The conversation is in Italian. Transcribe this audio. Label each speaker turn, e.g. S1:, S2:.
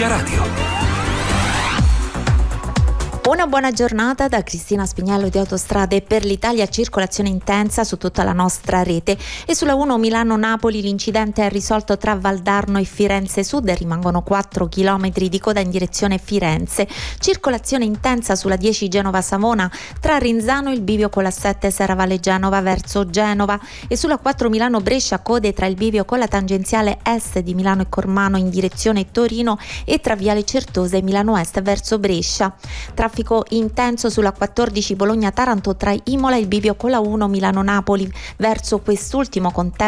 S1: Via Radio.
S2: Una buona giornata da Cristina Spignello di Autostrade per l'Italia. Circolazione intensa su tutta la nostra rete e sulla 1 Milano-Napoli l'incidente è risolto tra Valdarno e Firenze Sud e rimangono 4 chilometri di coda in direzione Firenze. Circolazione intensa sulla 10 Genova-Savona tra Rinzano e il bivio con la 7 Serravalle Genova verso Genova e sulla 4 Milano-Brescia code tra il bivio con la tangenziale est di Milano e Cormano in direzione Torino e tra Viale Certosa e Milano Est verso Brescia. Traffico intenso sulla 14 Bologna-Taranto tra Imola e il bivio con la 1 Milano-Napoli verso quest'ultimo con tempo